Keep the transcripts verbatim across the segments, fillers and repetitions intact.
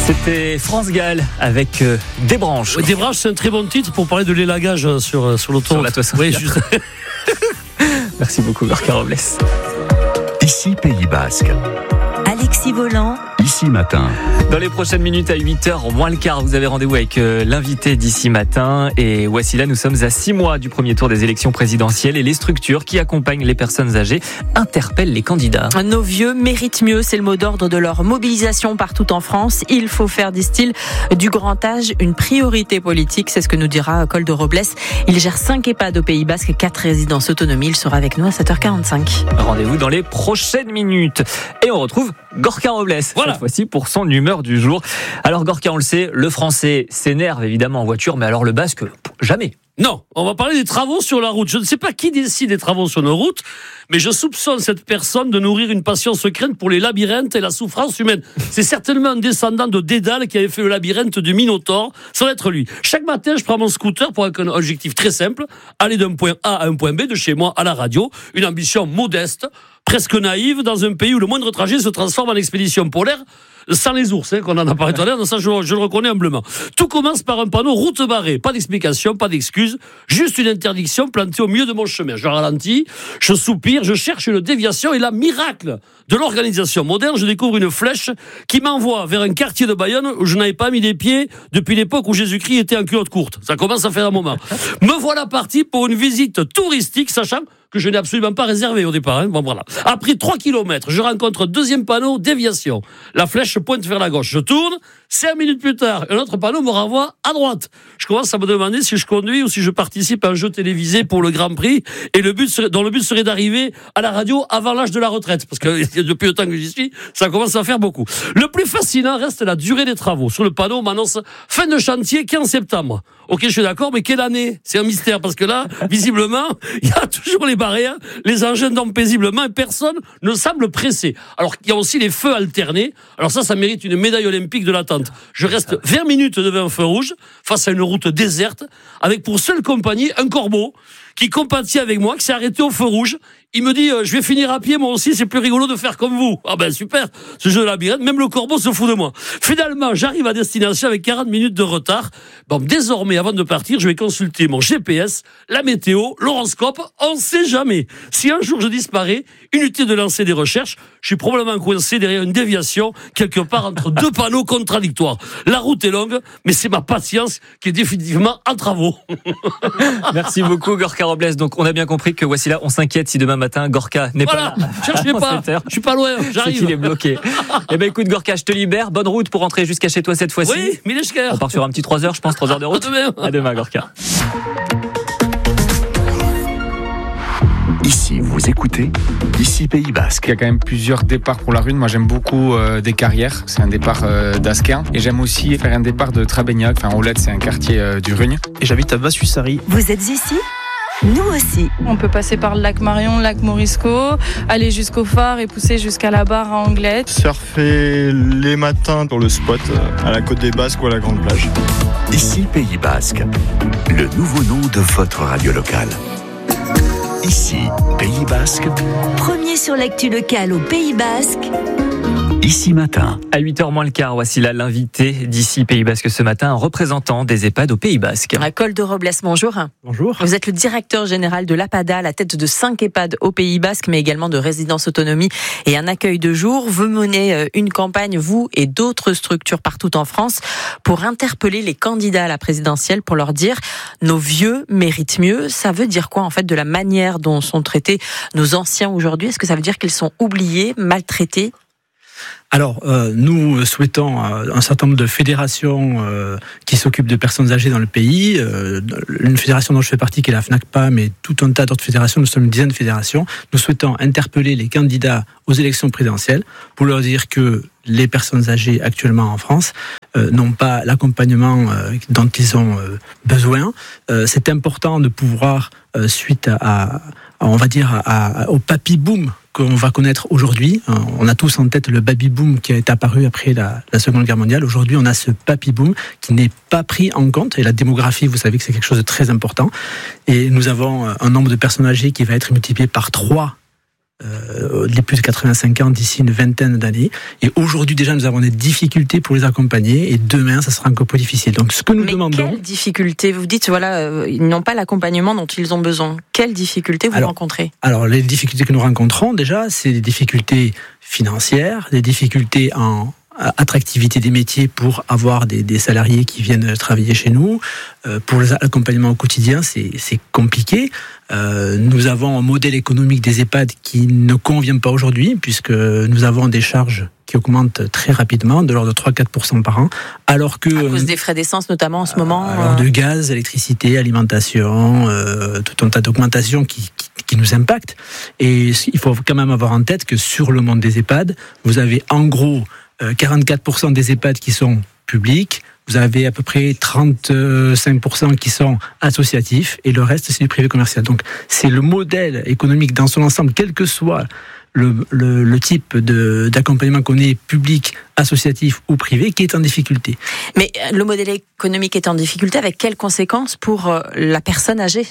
C'était France Gall avec euh, Des branches. Oui, Des branches, c'est un très bon titre pour parler de l'élagage sur, sur l'autoroute. Sur la Toison. Oui, juste... Merci beaucoup, Gorka Robles. Ici Pays Basque. Alexis Volant. Ici Matin. Dans les prochaines minutes, à huit heures, moins le quart, vous avez rendez-vous avec euh, l'invité d'Ici Matin. Et voici là, nous sommes à six mois du premier tour des élections présidentielles et les structures qui accompagnent les personnes âgées interpellent les candidats. Nos vieux méritent mieux, c'est le mot d'ordre de leur mobilisation partout en France. Il faut faire, disent-ils, du grand âge une priorité politique. C'est ce que nous dira Cole de Robles. Il gère cinq EHPAD au Pays Basque et quatre résidences autonomie. Il sera avec nous à sept heures quarante-cinq. Rendez-vous dans les prochaines minutes. Et on retrouve Gorka Robles, voilà. Cette fois-ci pour son humeur du jour. Alors Gorka, on le sait, le français s'énerve évidemment en voiture, mais alors le basque, jamais. Non, on va parler des travaux sur la route. Je ne sais pas qui décide des travaux sur nos routes, mais je soupçonne cette personne de nourrir une passion secrète pour les labyrinthes et la souffrance humaine. C'est certainement un descendant de Dédale qui avait fait le labyrinthe du Minotaure. Ça va être lui. Chaque matin, je prends mon scooter pour un objectif très simple, aller d'un point A à un point B, de chez moi à la radio. Une ambition modeste, presque naïve, dans un pays où le moindre trajet se transforme en expédition polaire. Sans les ours, hein, qu'on en a parlé tout à l'heure, ça je, je le reconnais humblement. Tout commence par un panneau route barrée. Pas d'explication, pas d'excuse, juste une interdiction plantée au milieu de mon chemin. Je ralentis, je soupire, je cherche une déviation et là, miracle de l'organisation moderne, je découvre une flèche qui m'envoie vers un quartier de Bayonne où je n'avais pas mis les pieds depuis l'époque où Jésus-Christ était en culotte courte. Ça commence à faire un moment. Me voilà parti pour une visite touristique, sachant que je n'ai absolument pas réservé au départ. Hein. Bon, voilà. Après trois kilomètres, je rencontre un deuxième panneau, déviation. La flèche pointe vers la gauche. Je tourne, cinq minutes plus tard, un autre panneau me renvoie à droite. Je commence à me demander si je conduis ou si je participe à un jeu télévisé pour le Grand Prix, et le but serait, dont le but serait d'arriver à la radio avant l'âge de la retraite. Parce que depuis le temps que j'y suis, ça commence à faire beaucoup. Le plus fascinant reste la durée des travaux. Sur le panneau, on m'annonce fin de chantier quinze septembre. Ok, je suis d'accord, mais quelle année ? C'est un mystère, parce que là, visiblement, il y a toujours les barrières, les engins dorment paisiblement et personne ne semble pressé. Alors qu'il y a aussi les feux alternés. Alors ça, ça mérite une médaille olympique de l'attente. Je reste vingt minutes devant un feu rouge, face à une route déserte, avec pour seule compagnie un corbeau qui compatit avec moi, qui s'est arrêté au feu rouge. Il me dit, euh, je vais finir à pied, moi aussi, c'est plus rigolo de faire comme vous. Ah ben super, ce jeu de labyrinthe, même le corbeau se fout de moi. Finalement, j'arrive à destination avec quarante minutes de retard. Bon, désormais, avant de partir, je vais consulter mon G P S, la météo, l'horoscope, on ne sait jamais. Si un jour je disparais, inutile de lancer des recherches, je suis probablement coincé derrière une déviation, quelque part entre deux panneaux contradictoires. La route est longue, mais c'est ma patience qui est définitivement en travaux. Merci beaucoup, Gorka Robles. Donc, on a bien compris que voici là, on s'inquiète si demain matin, Gorka n'est voilà, pas là. Cherchez pas, je suis pas loin, j'arrive. C'est qu'il est bloqué. Eh ben, écoute, Gorka, je te libère. Bonne route pour rentrer jusqu'à chez toi cette fois-ci. Oui, Mileshker. On part sur un petit trois heures, je pense, trois heures de route. À demain. À demain, Gorka. Ici, vous écoutez Ici Pays Basque. Il y a quand même plusieurs départs pour la Rune. Moi, j'aime beaucoup euh, des carrières. C'est un départ euh, d'Asquin. Et j'aime aussi faire un départ de Trabegnac. Enfin, Olette, c'est un quartier euh, du Rugne. Et j'habite à Vassuissari. Vous êtes ici ? Nous aussi. On peut passer par le lac Marion, le lac Morisco, aller jusqu'au phare et pousser jusqu'à la barre à Anglette. Surfer les matins dans le spot à la côte des Basques ou à la Grande Plage. Ici Pays Basque, le nouveau nom de votre radio locale. Ici Pays Basque. Premier sur l'actu locale au Pays Basque. Ici Matin. À huit heures moins le quart, voici là l'invité d'Ici Pays Basque ce matin, un représentant des EHPAD au Pays Basque. Cole de Robles, bonjour. Bonjour. Vous êtes le directeur général de l'APADA, à la tête de cinq EHPAD au Pays Basque, mais également de résidences autonomie et un accueil de jour. Vous menez une campagne, vous et d'autres structures partout en France, pour interpeller les candidats à la présidentielle, pour leur dire « nos vieux méritent mieux ». Ça veut dire quoi en fait de la manière dont sont traités nos anciens aujourd'hui ? Est-ce que ça veut dire qu'ils sont oubliés, maltraités ? Alors, euh, nous souhaitons euh, un certain nombre de fédérations euh, qui s'occupent de personnes âgées dans le pays. Euh, une fédération dont je fais partie, qui est la FNACPA, mais tout un tas d'autres fédérations, nous sommes une dizaine de fédérations. Nous souhaitons interpeller les candidats aux élections présidentielles pour leur dire que les personnes âgées actuellement en France euh, n'ont pas l'accompagnement euh, dont ils ont euh, besoin. Euh, c'est important de pouvoir, euh, suite à, à, on va dire, à, à, au papy-boom qu'on va connaître aujourd'hui. On a tous en tête le baby-boom qui est apparu après la, la Seconde Guerre mondiale. Aujourd'hui, on a ce papy-boom qui n'est pas pris en compte. Et la démographie, vous savez que c'est quelque chose de très important. Et nous avons un nombre de personnes âgées qui va être multiplié par trois Euh, les plus de quatre-vingt-cinq ans d'ici une vingtaine d'années. Et aujourd'hui déjà, nous avons des difficultés pour les accompagner. Et demain, ça sera encore plus difficile. Donc, ce que nous Mais demandons. quelles difficultés? Vous dites, voilà, euh, ils n'ont pas l'accompagnement dont ils ont besoin. Quelles difficultés vous alors, rencontrez? Alors, les difficultés que nous rencontrons déjà, c'est des difficultés financières, des difficultés en attractivité des métiers pour avoir des, des salariés qui viennent travailler chez nous. Euh, pour l'accompagnement au quotidien, c'est, c'est compliqué. Euh, nous avons un modèle économique des EHPAD qui ne convient pas aujourd'hui, puisque nous avons des charges qui augmentent très rapidement, de l'ordre de trois à quatre pour cent par an, alors que... À cause des frais d'essence notamment en ce moment. Alors de gaz, électricité, alimentation, euh, tout un tas d'augmentations qui, qui, qui nous impactent. Et il faut quand même avoir en tête que sur le monde des EHPAD, vous avez en gros quarante-quatre pour cent des EHPAD qui sont publics, vous avez à peu près trente-cinq pour cent qui sont associatifs, et le reste, c'est du privé commercial. Donc, c'est le modèle économique dans son ensemble, quel que soit le, le, le type de, d'accompagnement qu'on ait, public, associatif ou privé, qui est en difficulté. Mais le modèle économique est en difficulté, avec quelles conséquences pour la personne âgée?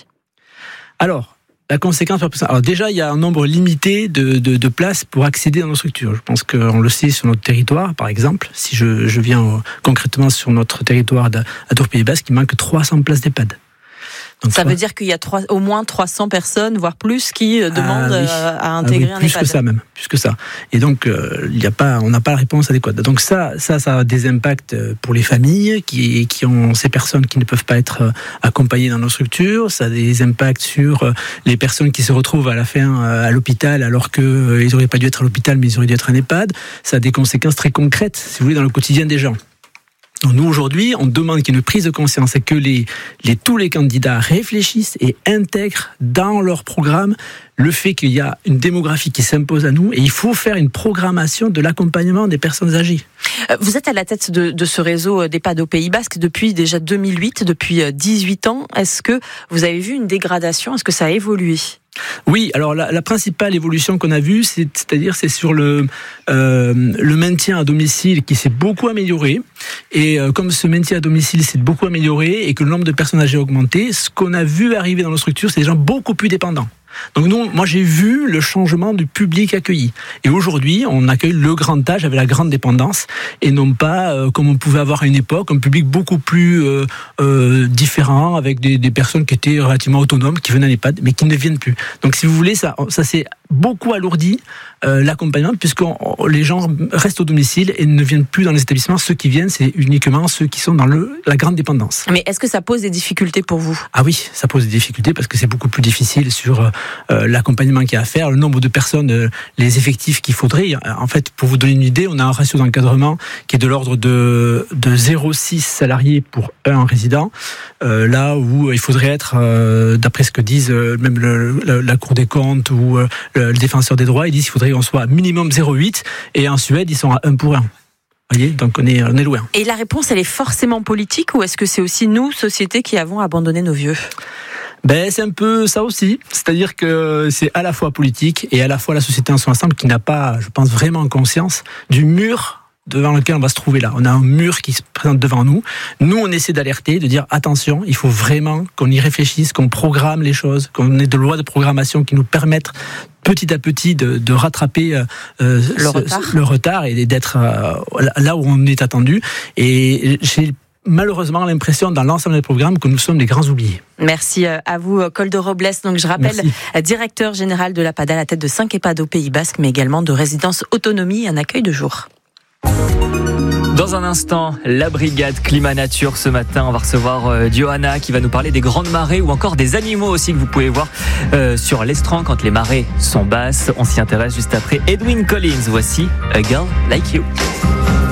Alors, la conséquence, alors déjà, il y a un nombre limité de, de, de places pour accéder à nos structures. Je pense qu'on le sait sur notre territoire, par exemple. Si je, je viens concrètement sur notre territoire à Tours Pays Basque, il manque trois cents places d'EHPAD. Donc, ça veut dire qu'il y a trois, au moins trois cents personnes, voire plus, qui demandent ah, oui. à intégrer ah, oui, un plus EHPAD. Plus que ça même, plus que ça. Et donc, euh, il y a pas, on n'a pas la réponse adéquate. Donc ça, ça, ça a des impacts pour les familles qui, qui ont ces personnes qui ne peuvent pas être accompagnées dans nos structures. Ça a des impacts sur les personnes qui se retrouvent à la fin à l'hôpital alors qu'ils n'auraient pas dû être à l'hôpital, mais ils auraient dû être en EHPAD. Ça a des conséquences très concrètes, si vous voulez, dans le quotidien des gens. Donc nous, aujourd'hui, on demande qu'il y ait une prise de conscience et que les, les, tous les candidats réfléchissent et intègrent dans leur programme le fait qu'il y a une démographie qui s'impose à nous et il faut faire une programmation de l'accompagnement des personnes âgées. Vous êtes à la tête de, de ce réseau d'EHPAD au Pays Basque depuis déjà deux mille huit, depuis dix-huit ans. Est-ce que vous avez vu une dégradation? Est-ce que ça a évolué? Oui, alors la, la principale évolution qu'on a vue, c'est, c'est-à-dire c'est sur le, euh, le maintien à domicile qui s'est beaucoup amélioré. Et euh, comme ce maintien à domicile s'est beaucoup amélioré et que le nombre de personnes âgées a augmenté, ce qu'on a vu arriver dans nos structures, c'est des gens beaucoup plus dépendants. Donc nous, moi j'ai vu le changement du public accueilli. Et aujourd'hui, on accueille le grand âge avec la grande dépendance et non pas euh, comme on pouvait avoir à une époque, un public beaucoup plus euh, euh, différent avec des, des personnes qui étaient relativement autonomes, qui venaient en EHPAD, mais qui ne viennent plus. Donc si vous voulez, ça, ça s'est beaucoup alourdi euh, l'accompagnement puisque les gens restent au domicile et ne viennent plus dans les établissements. Ceux qui viennent, c'est uniquement ceux qui sont dans le, la grande dépendance. Mais est-ce que ça pose des difficultés pour vous? Ah oui, ça pose des difficultés parce que c'est beaucoup plus difficile sur euh, l'accompagnement qu'il y a à faire, le nombre de personnes, euh, les effectifs qu'il faudrait. En fait, pour vous donner une idée, on a un ratio d'encadrement qui est de l'ordre de, de zéro virgule six salariés pour un résident, euh, là où il faudrait être, euh, d'après ce que disent euh, même le, le, la Cour des comptes ou euh, le, le défenseur des droits, ils disent qu'il faudrait qu'on soit minimum zéro virgule huit et en Suède, ils sont à un pour un. Vous voyez, donc on est, on est loin. Et la réponse, elle est forcément politique ou est-ce que c'est aussi nous, société, qui avons abandonné nos vieux? Ben, c'est un peu ça aussi. C'est-à-dire que c'est à la fois politique et à la fois la société en son ensemble qui n'a pas, je pense, vraiment conscience du mur devant lequel on va se trouver là. On a un mur qui se présente devant nous. Nous, on essaie d'alerter, de dire attention, il faut vraiment qu'on y réfléchisse, qu'on programme les choses, qu'on ait de lois de programmation qui nous permettent petit à petit de, de rattraper euh, le, ce, retard. le retard et d'être euh, là où on est attendu. Et j'ai malheureusement l'impression dans l'ensemble des programmes que nous sommes des grands oubliés. Merci à vous, Koldo Robles. Donc je rappelle, Merci. Directeur général de l'APAD à la tête de cinq EHPAD au Pays Basque, mais également de résidence autonomie et un accueil de jour. Dans un instant, la brigade climat-nature. Ce matin, on va recevoir euh, Johanna qui va nous parler des grandes marées ou encore des animaux aussi que vous pouvez voir euh, sur l'estran quand les marées sont basses. On s'y intéresse juste après Edwyn Collins. Voici A Girl Like You.